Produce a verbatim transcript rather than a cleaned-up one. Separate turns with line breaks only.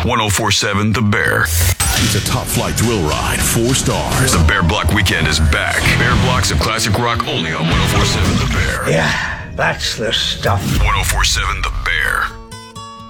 ten forty-seven The Bear.
It's a top flight thrill ride, four stars.
The Bear Block Weekend is back. Bear Blocks of classic rock only on ten forty-seven The Bear.
Yeah, that's the stuff.
ten forty-seven The Bear.